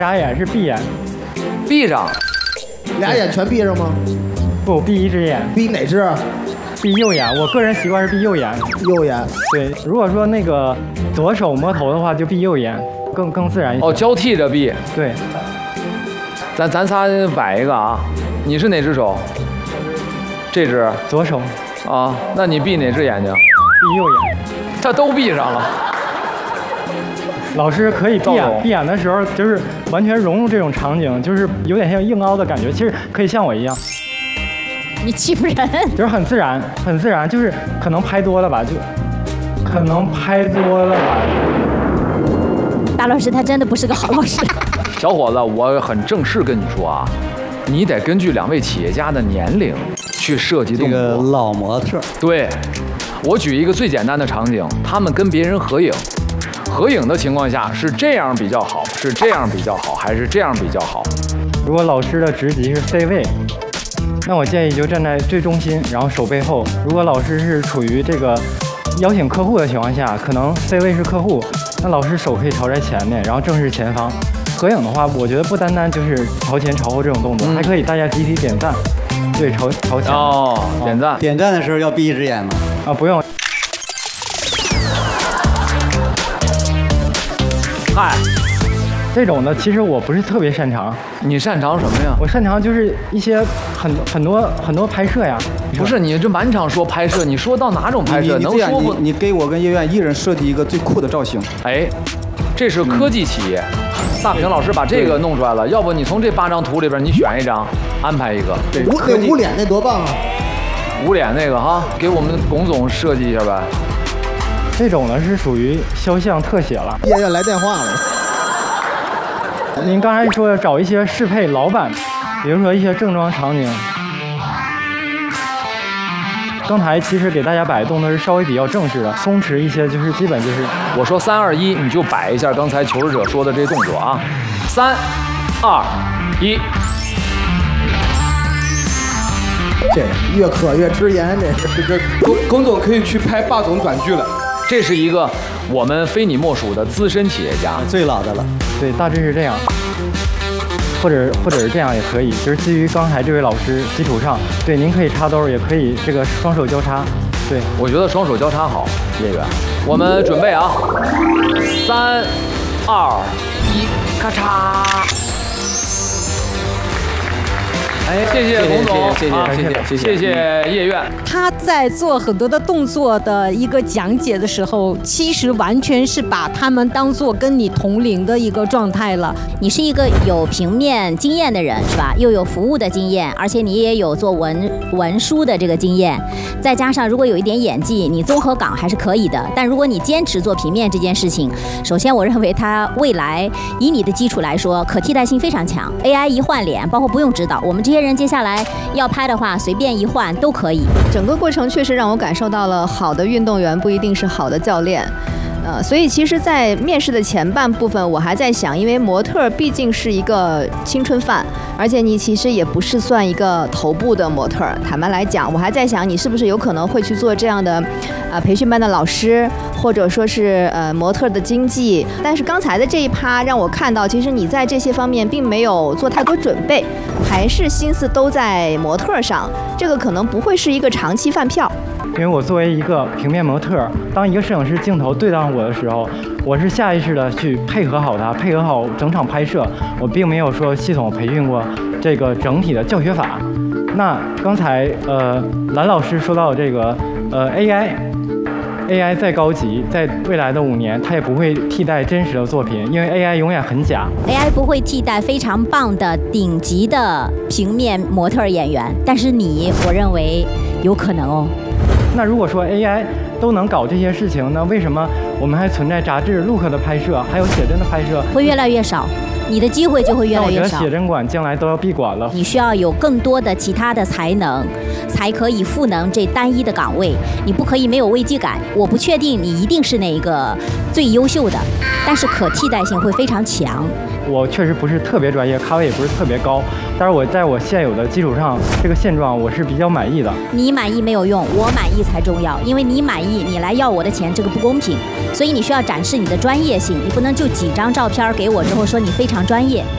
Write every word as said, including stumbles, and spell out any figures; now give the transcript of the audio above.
眨眼是闭眼， 闭上， 俩眼全闭上吗？ 不，闭一只眼。 闭哪只？ 闭右眼。我个人习惯是闭右眼。 右眼。 对，如果说那个左手摸头的话，就闭右眼，更更自然一些。 哦，交替着闭。 对。 咱咱仨摆一个啊，你是哪只手？这只。 左手。 啊，那你闭哪只眼睛？ 闭右眼。 他都闭上了。 老师可以闭眼，闭眼的时候就是完全融入这种场景，就是有点像硬凹的感觉。其实可以像我一样， 你欺负人， 就是很自然，很自然，就是可能拍多了吧，就可能拍多了吧。 大老师他真的不是个好老师。 小伙子，我很正式跟你说啊，你得根据两位企业家的年龄去设计动作。 这个老模特。 对，我举一个最简单的场景，他们跟别人合影。合影的情况下是这样比较好，是这样比较好，还是这样比较好？ 如果老师的职级是 C 位，那我建议就站在最中心，然后手背后。如果老师是处于这个邀请客户的情况下，可能 C 位是客户，那老师手可以朝在前面，然后正是前方。合影的话，我觉得不单单就是朝前朝后这种动作，嗯、还可以大家集体点赞，对，朝朝前。 哦，点赞。 点赞的时候要闭一只眼吗？ 啊，不用。 嗨， 这种的其实我不是特别擅长。 你擅长什么呀？ 我擅长就是一些很很多很多拍摄呀。 不是，你这满场说拍摄，你说到哪种拍摄？能说不？ 你给我跟叶院一人设计一个最酷的造型。 哎，这是科技企业。嗯、大平老师把这个弄出来了，要不你从这八张图里边你选一张，安排一个。 对，捂那捂脸那多棒啊！ 捂脸那个哈，给我们龚总设计一下呗。 这种呢是属于肖像特写了。 叶院来电话了。 您刚才说要找一些适配老板，比如说一些正装场景。刚才其实给大家摆的动作是稍微比较正式的，松弛一些就是基本就是我说三二一，你就摆一下刚才求职者说的这动作啊，三二一。 这越渴越直言，这这这龚龚总可以去拍霸总短剧了。 这是一个我们非你莫属的资深企业家， 最老的了。 对，大致是这样，或者或者是这样也可以，就是基于刚才这位老师基础上，对，您可以插兜，也可以这个双手交叉。对， 我觉得双手交叉好，叶远。我们准备啊，三二一，咔嚓。哎，谢谢龚总， 谢谢谢谢谢谢谢叶院。 他在做很多的动作的一个讲解的时候，其实完全是把他们当做跟你同龄的一个状态了。 你是一个有平面经验的人，是吧？又有服务的经验，而且你也有做文文书的这个经验，再加上如果有一点演技，你综合岗还是可以的。但如果你坚持做平面这件事情，首先我认为它未来以你的基础来说，可替代性非常强。A I 一换脸，包括不用指导，我们这些人接下来要拍的话，随便一换都可以。 整个过程确实让我感受到了，好的运动员不一定是好的教练。呃，所以其实，在面试的前半部分，我还在想，因为模特毕竟是一个青春饭，而且你其实也不是算一个头部的模特。坦白来讲，我还在想，你是不是有可能会去做这样的，啊、呃，培训班的老师，或者说是呃模特的经纪。但是刚才的这一趴让我看到，其实你在这些方面并没有做太多准备，还是心思都在模特上。这个可能不会是一个长期饭票。 因为我作为一个平面模特，当一个摄影师镜头对到我的时候，我是下意识的去配合好它，配合好整场拍摄。我并没有说系统培训过这个整体的教学法。那刚才呃蓝老师说到这个呃 A I。A I 再高级，在未来的五年，它也不会替代真实的作品，因为 A I 永远很假。 A I 不会替代非常棒的顶级的平面模特演员，但是你，我认为有可能哦。 那如果说 A I 都能搞这些事情，那为什么我们还存在杂志、look 的拍摄，还有写真的拍摄？ 会越来越少。你的机会就会越来越少。 那我觉得写真馆将来都要闭馆了。 你需要有更多的其他的才能，才可以赋能这单一的岗位。你不可以没有危机感。我不确定你一定是哪个最优秀的，但是可替代性会非常强。 我确实不是特别专业，咖位也不是特别高，但是我在我现有的基础上，这个现状我是比较满意的。 你满意没有用，我满意才重要。因为你满意，你来要我的钱，这个不公平。所以你需要展示你的专业性，你不能就几张照片给我之后说你非常专业。